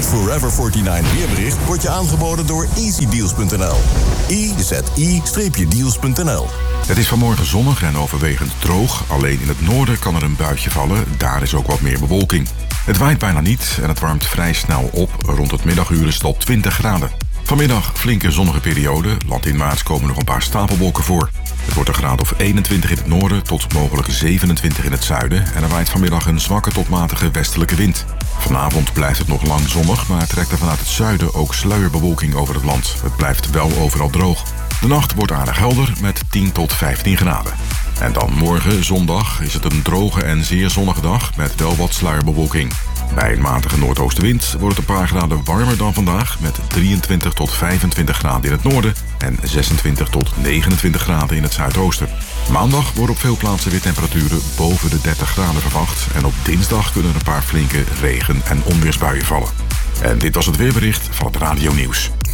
Forever 49 weerbericht wordt je aangeboden door easydeals.nl. EZI-deals.nl. Het is vanmorgen zonnig en overwegend droog. Alleen in het noorden kan er een buitje vallen. Daar is ook wat meer bewolking. Het waait bijna niet en het warmt vrij snel op. Rond het middaguur is het al 20 graden. Vanmiddag flinke zonnige periode. Landinwaarts komen nog een paar stapelwolken voor. Het wordt een graad of 21 in het noorden tot mogelijk 27 in het zuiden. En er waait vanmiddag een zwakke tot matige westelijke wind. Vanavond blijft het nog lang zonnig, maar trekt er vanuit het zuiden ook sluierbewolking over het land. Het blijft wel overal droog. De nacht wordt aardig helder met 10 tot 15 graden. En dan morgen, zondag, is het een droge en zeer zonnige dag met wel wat sluierbewolking. Bij een matige noordoostenwind wordt het een paar graden warmer dan vandaag met 23 tot 25 graden in het noorden en 26 tot 29 graden in het zuidoosten. Maandag worden op veel plaatsen weer temperaturen boven de 30 graden verwacht en op dinsdag kunnen er een paar flinke regen- en onweersbuien vallen. En dit was het weerbericht van het Radio Nieuws.